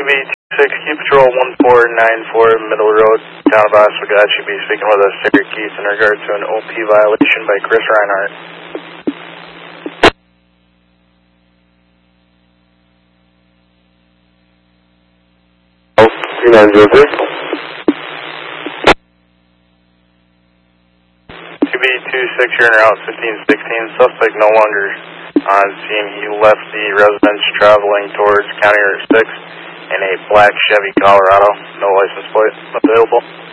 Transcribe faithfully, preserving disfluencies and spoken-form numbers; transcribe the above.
B two six, Q Patrol one four nine four, Middle Road, Town of Oswego. Should be speaking with us, Syracuse, in regard to an O P violation by Chris Reinhardt. three nine zero six. Q B two six, you're en route fifteen sixteen. Suspect no longer on scene. He left the residence traveling towards County Route six in a black Chevy Colorado. No license plate available.